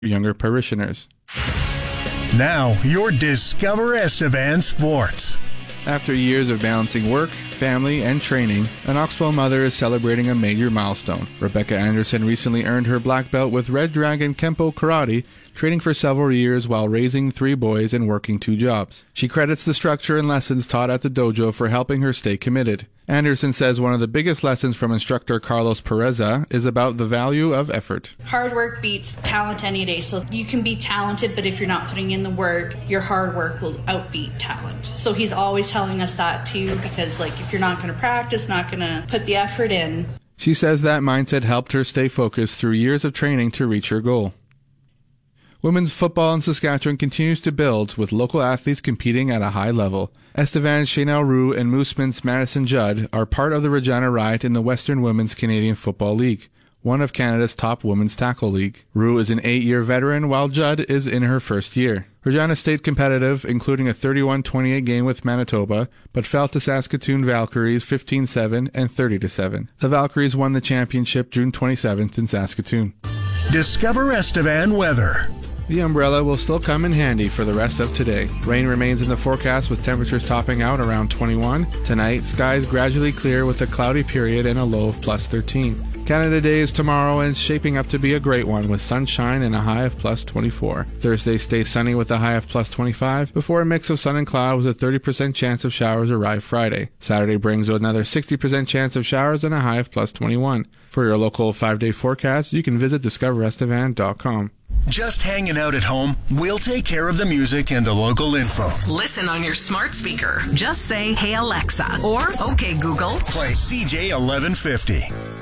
younger parishioners. Now, your Discover Estevan Sports. After years of balancing work, family, and training, an Oxbow mother is celebrating a major milestone. Rebecca Anderson recently earned her black belt with Red Dragon Kempo Karate, training for several years while raising 3 boys and working 2 jobs. She credits the structure and lessons taught at the dojo for helping her stay committed. Anderson says one of the biggest lessons from instructor Carlos Pereza is about the value of effort. Hard work beats talent any day. So you can be talented, but if you're not putting in the work, your hard work will outbeat talent. So he's always telling us that too, because if you're not going to practice, not going to put the effort in. She says that mindset helped her stay focused through years of training to reach her goal. Women's football in Saskatchewan continues to build, with local athletes competing at a high level. Estevan's Chanel Roux and Mooseman's Madison Judd are part of the Regina Riot in the Western Women's Canadian Football League, one of Canada's top women's tackle league. Roux is an 8-year veteran, while Judd is in her first year. Regina stayed competitive, including a 31-28 game with Manitoba, but fell to Saskatoon Valkyries 15-7 and 30-7. The Valkyries won the championship June 27th in Saskatoon. Discover Estevan weather. The umbrella will still come in handy for the rest of today. Rain remains in the forecast with temperatures topping out around 21. Tonight, skies gradually clear with a cloudy period and a low of plus 13. Canada Day is tomorrow and shaping up to be a great one with sunshine and a high of plus 24. Thursday stays sunny with a high of plus 25 before a mix of sun and cloud with a 30% chance of showers arrive Friday. Saturday brings another 60% chance of showers and a high of plus 21. For your local 5-day forecast, you can visit discoverestevan.com. Just hanging out at home? We'll take care of the music and the local info. Listen on your smart speaker. Just say, "Hey Alexa," or "Okay Google." Play CJ 1150.